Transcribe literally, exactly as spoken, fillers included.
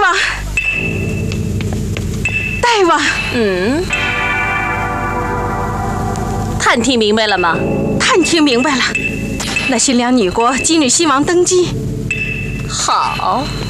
王，大王， 嗯，探听明白了吗？ 探听明白了。那新娘女国今日新王登基。 好。